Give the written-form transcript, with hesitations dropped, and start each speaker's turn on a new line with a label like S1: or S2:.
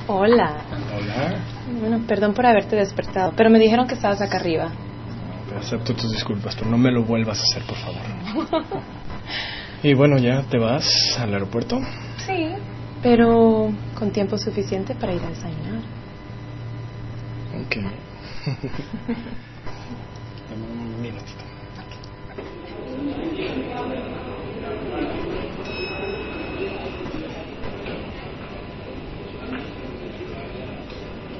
S1: Hola.
S2: Hola.
S1: Bueno, perdón por haberte despertado, pero me dijeron que estabas acá arriba.
S2: Acepto tus disculpas, pero no me lo vuelvas a hacer, por favor. Y bueno, ¿ya te vas al aeropuerto?
S1: Sí, pero con tiempo suficiente para ir a desayunar.
S2: Ok. Dame un minutito.